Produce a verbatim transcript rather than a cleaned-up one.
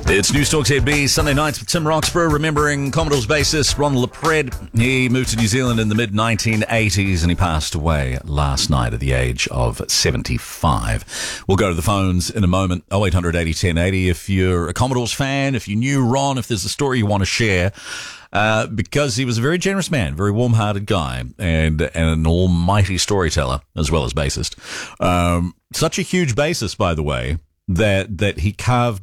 It's News Talk Z B, Sunday nights with Tim Roxburgh, remembering Commodores bassist Ron LaPred. He moved to New Zealand in the mid nineteen eighties and he passed away last night at the age of seventy-five. We'll go to the phones in a moment. oh eight hundred eighty ten eighty if you're a Commodores fan, if you knew Ron, if there's a story you want to share. Uh, because he was a very generous man, very warm-hearted guy, and, and an almighty storyteller, as well as bassist. Um, such a huge bassist, by the way, that, that he carved